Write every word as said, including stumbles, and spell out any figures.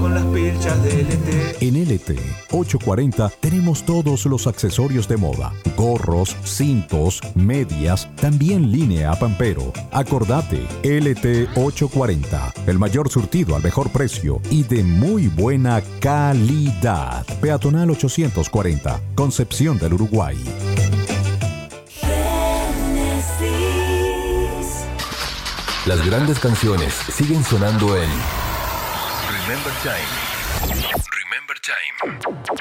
con las pilchas de L T. En L T ochocientos cuarenta tenemos todos los accesorios de moda, gorros, cintos, medias, también línea Pampero. Acordate, L T ochocientos cuarenta, el mayor surtido al mejor precio y de muy buena calidad. Peatonal ochocientos cuarenta, Concepción del Uruguay. Las grandes canciones siguen sonando en Remember Time. Remember Time.